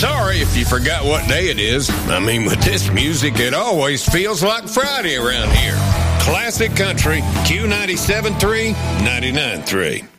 Sorry if you forgot what day it is. I mean, with this music, it always feels like Friday around here. Classic Country, Q97.3, 99.3.